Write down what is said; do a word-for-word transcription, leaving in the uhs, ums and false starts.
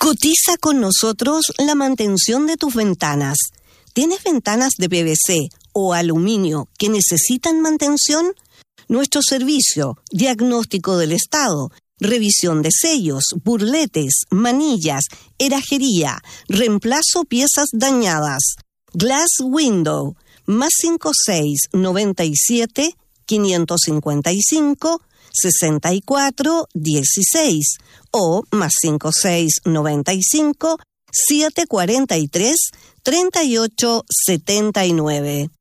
Cotiza con nosotros la mantención de tus ventanas. ¿Tienes ventanas de P V C o aluminio que necesitan mantención? Nuestro servicio, diagnóstico del estado, revisión de sellos, burletes, manillas, herrajería, reemplazo piezas dañadas. Glass Window, más cinco seis noventa y siete, quinientos cincuenta y cinco, sesenta y cuatro, dieciséis o más cinco seis noventa y cinco, setecientos cuarenta y tres, treinta y ocho setenta y nueve.